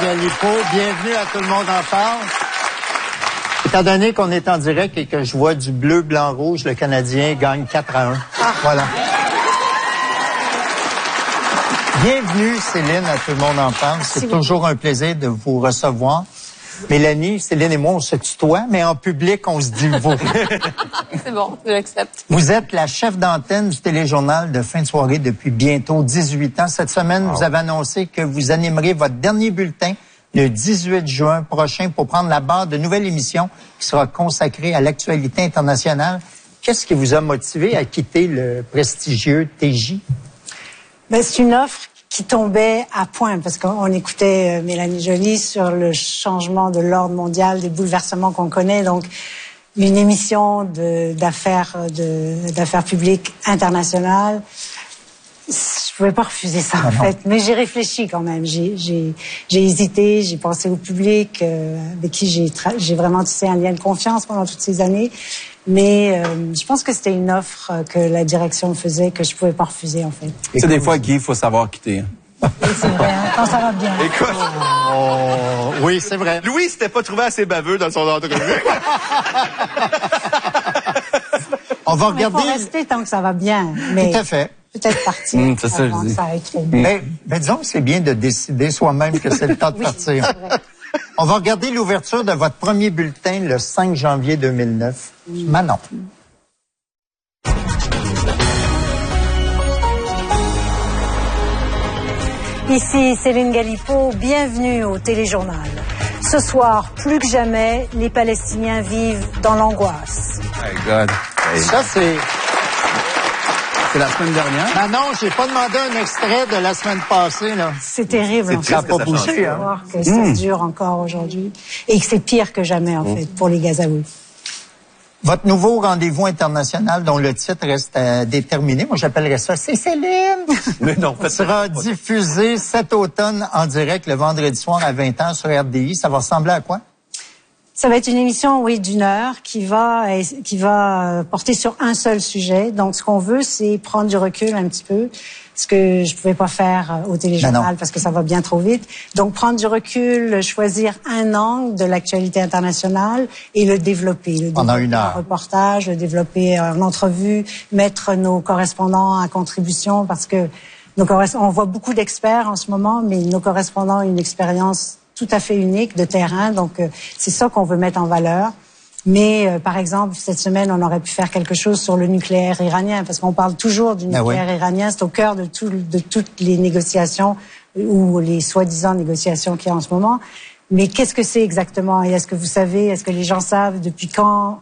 Galipo. Bienvenue à Tout le monde en parle. Étant donné qu'on est en direct et que je vois du bleu, blanc, rouge, le Canadien gagne 4-1. Voilà. Bienvenue, Céline, à Tout le monde en parle. C'est toujours un plaisir de vous recevoir. Mélanie, Céline et moi, on se tutoie, mais en public, on se dit vous. C'est bon, je l'accepte. Vous êtes la chef d'antenne du téléjournal de fin de soirée depuis bientôt 18 ans. Cette semaine, vous avez annoncé que vous animerez votre dernier bulletin le 18 juin prochain pour prendre la barre de nouvelle émission qui sera consacrée à l'actualité internationale. Qu'est-ce qui vous a motivé à quitter le prestigieux TJ? Ben, c'est une offre qui tombait à point, parce qu'on écoutait Mélanie Joly sur le changement de l'ordre mondial, des bouleversements qu'on connaît. Donc, une émission d'affaires publiques internationales, je pouvais pas refuser ça, en fait. Mais j'ai réfléchi quand même. J'ai hésité, j'ai pensé au public, avec qui j'ai vraiment tissé un lien de confiance pendant toutes ces années. Mais je pense que c'était une offre que la direction faisait que je pouvais pas refuser, en fait. Tu sais, des fois, Guy, il faut savoir quitter. Oui, c'est vrai, hein, quand ça va bien. Écoute, Oui, c'est vrai. Louis s'était pas trouvé assez baveux dans son entrevue. On va Il faut regarder... rester tant que ça va bien. Mais Tout à fait. peut-être partir c'est ça, avant je que dis. ça aille trop bien. Mais disons que c'est bien de décider soi-même que c'est le temps de Oui, partir. c'est vrai. On va regarder l'ouverture de votre premier bulletin le 5 janvier 2009. Manon. Ici Céline Galipo, bienvenue au téléjournal. Ce soir, plus que jamais, les Palestiniens vivent dans l'angoisse. My God. Hey. Ça, c'est... C'est la semaine dernière. Manon, j'ai pas demandé un extrait de la semaine passée, là. C'est terrible, en fait, Ça n'a pas bougé, de hein. voir que ça dure encore aujourd'hui. Et que c'est pire que jamais, en fait, pour les Gazaouis. Votre nouveau rendez-vous international dont le titre reste à déterminer, moi j'appellerais ça « C'est Céline ». Mais non, Ça sera diffusé cet automne en direct le vendredi soir à 20h sur RDI. Ça va ressembler à quoi? Ça va être une émission, oui, d'1 heure qui va porter sur un seul sujet. Donc, ce qu'on veut, c'est prendre du recul un petit peu, ce que je pouvais pas faire au téléjournal parce que ça va bien trop vite. Donc, prendre du recul, choisir un angle de l'actualité internationale et le développer. Pendant 1 heure. En reportage, le développer en entrevue, mettre nos correspondants à contribution parce que on voit beaucoup d'experts en ce moment, mais nos correspondants ont une expérience tout à fait unique de terrain. Donc, c'est ça qu'on veut mettre en valeur. Mais, par exemple, cette semaine, on aurait pu faire quelque chose sur le nucléaire iranien, parce qu'on parle toujours du nucléaire iranien. C'est au cœur de toutes les négociations, ou les soi-disant négociations qu'il y a en ce moment. Mais qu'est-ce que c'est exactement? Et est-ce que vous savez, est-ce que les gens savent depuis quand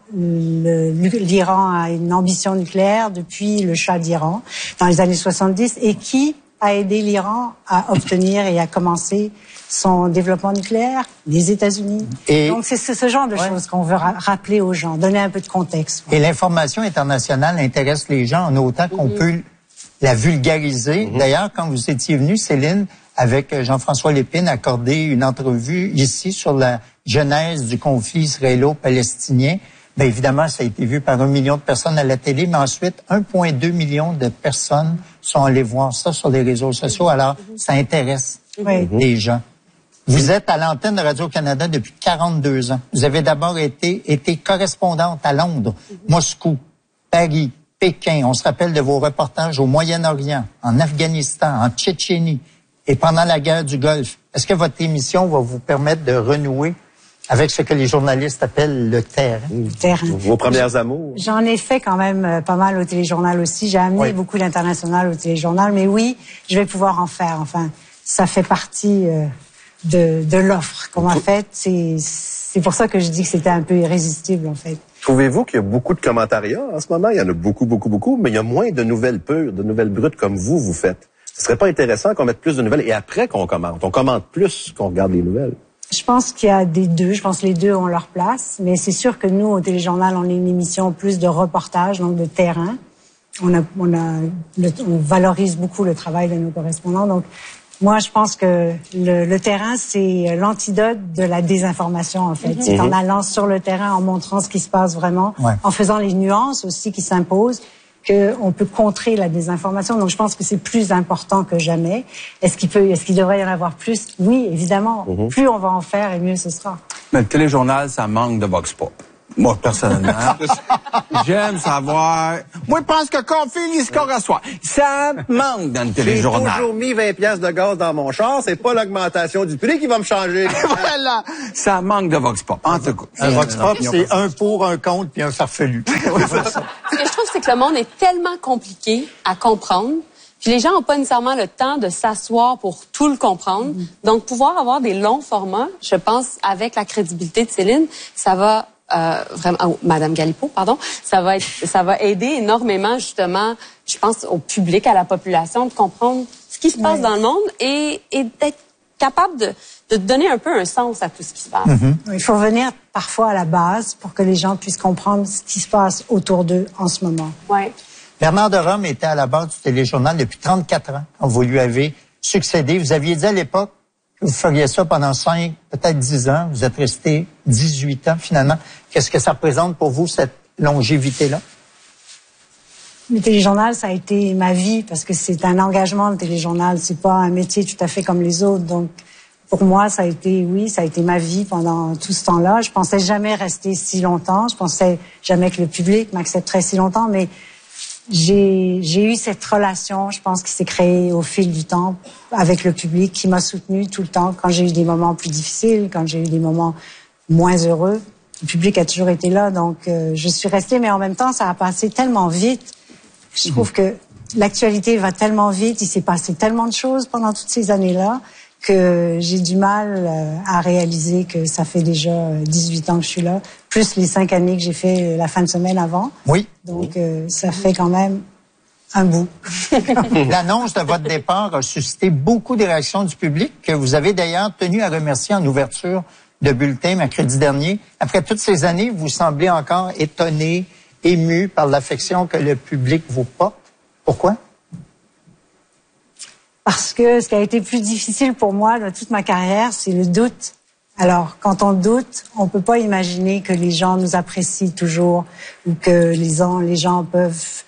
l'Iran a une ambition nucléaire? Depuis le Shah d'Iran, dans les années 70. Et qui a aidé l'Iran à obtenir et à commencer son développement nucléaire? Les États-Unis. Donc, c'est ce genre de choses qu'on veut rappeler aux gens, donner un peu de contexte. Et l'information internationale intéresse les gens en autant qu'on peut la vulgariser. D'ailleurs, quand vous étiez venu, Céline, avec Jean-François Lépine, accorder une entrevue ici sur la genèse du conflit israélo-palestinien, bien évidemment, ça a été vu par 1 million de personnes à la télé, mais ensuite, 1,2 million de personnes sont allées voir ça sur les réseaux sociaux. Alors, ça intéresse les gens. Vous êtes à l'antenne de Radio-Canada depuis 42 ans. Vous avez d'abord été correspondante à Londres, Moscou, Paris, Pékin. On se rappelle de vos reportages au Moyen-Orient, en Afghanistan, en Tchétchénie et pendant la guerre du Golfe. Est-ce que votre émission va vous permettre de renouer avec ce que les journalistes appellent le terrain? Vos premières amours. J'en ai fait quand même pas mal au téléjournal aussi. J'ai amené beaucoup l'international au téléjournal. Mais oui, je vais pouvoir en faire. Enfin, ça fait partie de l'offre qu'on m'a faite. C'est pour ça que je dis que c'était un peu irrésistible, en fait. Trouvez-vous qu'il y a beaucoup de commentariats en ce moment? Il y en a beaucoup, mais il y a moins de nouvelles pures, de nouvelles brutes comme vous faites. Ce serait pas intéressant qu'on mette plus de nouvelles et après qu'on commente? On commente plus qu'on regarde les nouvelles. Je pense qu'il y a des deux. Je pense que les deux ont leur place. Mais c'est sûr que nous, au téléjournal, on est une émission plus de reportage, donc de terrain. On valorise beaucoup le travail de nos correspondants. Donc, moi, je pense que le terrain, c'est l'antidote de la désinformation, en fait. C'est en allant sur le terrain, en montrant ce qui se passe vraiment, en faisant les nuances aussi qui s'imposent. qu'on peut contrer la désinformation. Donc, je pense que c'est plus important que jamais. Est-ce qu'il devrait y en avoir plus? Oui, évidemment. Plus on va en faire, et mieux ce sera. Mais le téléjournal, ça manque de vox pop. Moi, personnellement, j'aime savoir. Moi, je pense que qu'on fait l'histoire à soi. Ça manque dans le téléjournal. J'ai toujours mis 20 piastres de gaz dans mon char. C'est pas l'augmentation du prix qui va me changer. Voilà. Ça manque de vox pop. En tout cas. Un vox pop, c'est un pour, un contre, puis un farfelu. Ce que je trouve, c'est que le monde est tellement compliqué à comprendre. Puis les gens n'ont pas nécessairement le temps de s'asseoir pour tout le comprendre. Donc, pouvoir avoir des longs formats, je pense, avec la crédibilité de Céline, ça va vraiment, Madame Galipeau, pardon, ça va aider énormément, justement, je pense, au public, à la population, de comprendre ce qui se passe dans le monde et d'être capable de donner un peu un sens à tout ce qui se passe. Il faut revenir parfois à la base pour que les gens puissent comprendre ce qui se passe autour d'eux en ce moment. Ouais. Bernard de Rome était à la base du téléjournal depuis 34 ans. Quand vous lui avez succédé, vous aviez dit à l'époque que vous feriez ça pendant 5, peut-être 10 ans. Vous êtes resté 18 ans finalement. Qu'est-ce que ça représente pour vous, cette longévité-là? Le téléjournal, ça a été ma vie parce que c'est un engagement, le téléjournal. C'est pas un métier tout à fait comme les autres. Donc, pour moi, ça a été ma vie pendant tout ce temps-là. Je pensais jamais rester si longtemps. Je pensais jamais que le public m'accepterait si longtemps, mais j'ai eu cette relation, je pense, qui s'est créée au fil du temps avec le public, qui m'a soutenue tout le temps. Quand j'ai eu des moments plus difficiles, quand j'ai eu des moments moins heureux, le public a toujours été là. Donc, je suis restée, mais en même temps, ça a passé tellement vite. Je trouve que l'actualité va tellement vite. Il s'est passé tellement de choses pendant toutes ces années-là que j'ai du mal à réaliser que ça fait déjà 18 ans que je suis là, plus les 5 années que j'ai fait la fin de semaine avant. Oui. Donc, ça fait quand même un bout. L'annonce de votre départ a suscité beaucoup de réactions du public que vous avez d'ailleurs tenu à remercier en ouverture de bulletin mercredi dernier. Après toutes ces années, vous semblez encore étonné, ému par l'affection que le public vous porte. Pourquoi? Parce que ce qui a été plus difficile pour moi dans toute ma carrière, c'est le doute. Alors, quand on doute, on peut pas imaginer que les gens nous apprécient toujours ou que les gens peuvent...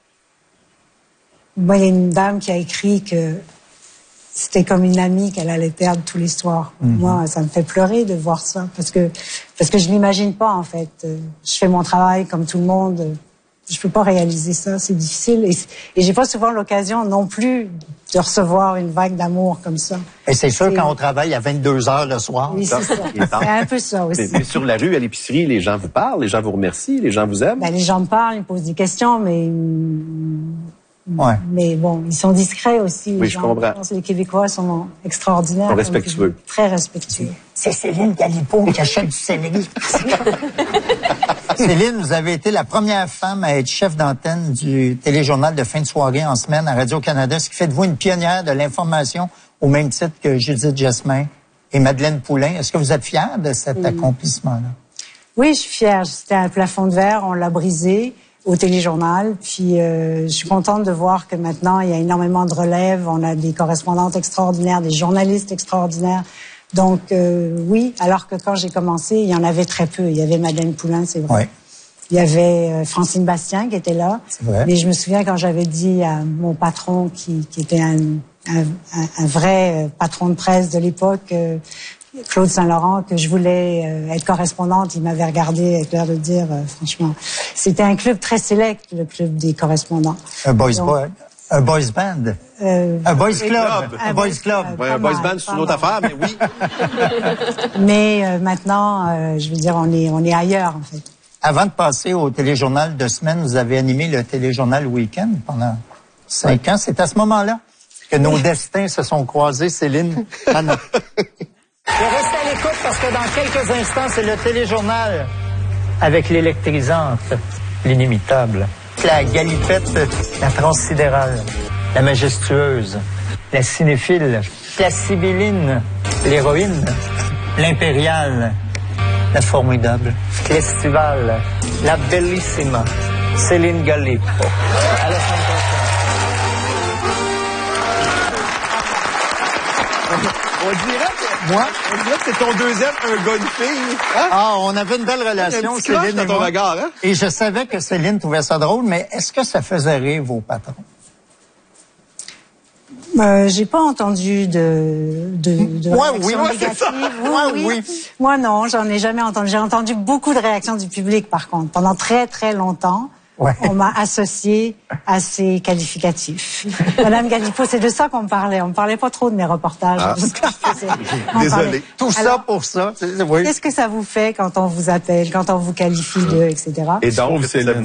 Moi, il y a une dame qui a écrit que c'était comme une amie qu'elle allait perdre tous les soirs. Moi, ça me fait pleurer de voir ça parce que je l'imagine pas, en fait. Je fais mon travail comme tout le monde. Je peux pas réaliser ça, c'est difficile. Et j'ai pas souvent l'occasion non plus de recevoir une vague d'amour comme ça. Et c'est sûr, quand on travaille à 22 heures le soir. Oui, c'est ça. C'est un peu ça aussi. Mais sur la rue, à l'épicerie, les gens vous parlent, les gens vous remercient, les gens vous aiment. Ben, les gens me parlent, ils me posent des questions, mais Ouais. mais bon, ils sont discrets aussi. Oui, je comprends. Je pense que les Québécois sont extraordinaires. Ils sont respectueux. Très respectueux. C'est Céline Galipeau qui achète du céleri. Céline, vous avez été la première femme à être chef d'antenne du téléjournal de fin de soirée en semaine à Radio-Canada, ce qui fait de vous une pionnière de l'information au même titre que Judith Jasmin et Madeleine Poulain. Est-ce que vous êtes fière de cet accomplissement-là? Oui, je suis fière. C'était un plafond de verre, on l'a brisé au téléjournal. Puis je suis contente de voir que maintenant, il y a énormément de relève. On a des correspondantes extraordinaires, des journalistes extraordinaires. Donc oui, alors que quand j'ai commencé, il y en avait très peu. Il y avait Madeleine Poulain, c'est vrai. Oui. Il y avait Francine Bastien qui était là. C'est vrai. Mais je me souviens quand j'avais dit à mon patron, qui était un vrai patron de presse de l'époque, Claude Saint-Laurent, que je voulais être correspondante, il m'avait regardé avec l'air de dire, franchement, c'était un club très select, le club des correspondants. Un boys band. Un boys club. Un boys club. Ouais, un boys band, c'est une autre affaire, mais oui. Mais maintenant, je veux dire, on est ailleurs, en fait. Avant de passer au téléjournal de semaine, vous avez animé le téléjournal Week-end pendant 5 ans. C'est à ce moment-là que nos destins se sont croisés, Céline. Anna. Restez à l'écoute parce que dans quelques instants, c'est le téléjournal avec l'électrisante, l'inimitable, la galipette, la transsidérale, la majestueuse, la cinéphile, la sibylline, l'héroïne, l'impériale, la formidable, l'estivale, la bellissima, Céline Galipeau. À la semaine prochaine. On dirait que c'est ton deuxième, un gars de fille. Hein? Ah, on avait une belle relation, Céline et ton moi. regard, hein? Et je savais que Céline trouvait ça drôle, mais est-ce que ça faisait rire vos patrons? J'ai pas entendu de Moi, réactions oui, moi, c'est négatives. ça. Moi, oui. Moi, non, j'en ai jamais entendu. J'ai entendu beaucoup de réactions du public, par contre. Pendant très, très longtemps, on m'a associé à ces qualificatifs. Madame Galipeau, c'est de ça qu'on me parlait. On me parlait pas trop de mes reportages. Ah. De ce que je faisais. On Désolé. parlait. Tout ça Alors, pour ça. Oui. Qu'est-ce que ça vous fait quand on vous appelle, quand on vous qualifie de, etc. Et donc,